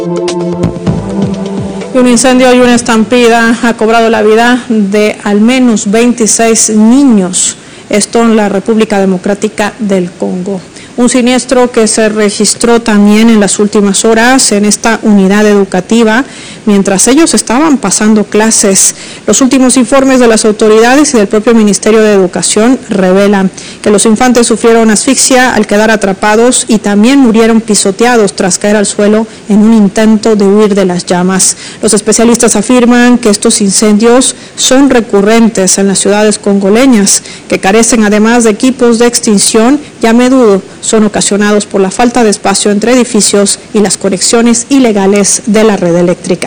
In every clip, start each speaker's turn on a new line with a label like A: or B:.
A: Un incendio y una estampida ha cobrado la vida de al menos 26 niños, esto en la República Democrática del Congo. Un siniestro que se registró también en las últimas horas en esta unidad educativa mientras ellos estaban pasando clases. Los últimos informes de las autoridades y del propio Ministerio de Educación revelan que los infantes sufrieron asfixia al quedar atrapados y también murieron pisoteados tras caer al suelo en un intento de huir de las llamas. Los especialistas afirman que estos incendios son recurrentes en las ciudades congoleñas, que carecen además de equipos de extinción y a menudo son ocasionados por la falta de espacio entre edificios y las conexiones ilegales de la red eléctrica.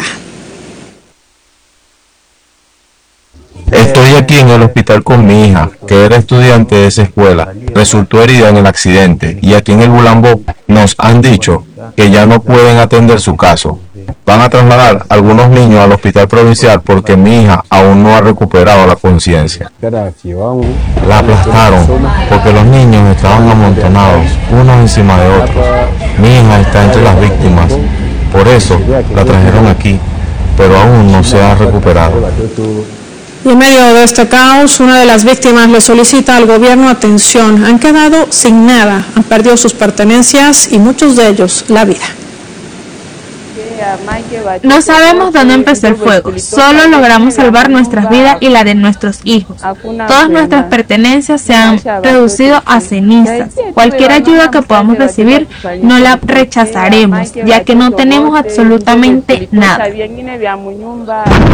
B: Estoy aquí en el hospital con mi hija, que era estudiante de esa escuela. Resultó herida en el accidente y aquí en el Bulambó nos han dicho que ya no pueden atender su caso. Van a trasladar a algunos niños al hospital provincial porque mi hija aún no ha recuperado la conciencia. La aplastaron porque los niños estaban amontonados, unos encima de otros. Mi hija está entre las víctimas, por eso la trajeron aquí, pero aún no se ha recuperado.
A: Y en medio de este caos, una de las víctimas le solicita al gobierno atención. Han quedado sin nada, han perdido sus pertenencias y muchos de ellos la vida.
C: No sabemos dónde empezó el fuego, solo logramos salvar nuestras vidas y la de nuestros hijos. Todas nuestras pertenencias se han reducido a cenizas. Cualquier ayuda que podamos recibir no la rechazaremos, ya que no tenemos absolutamente nada.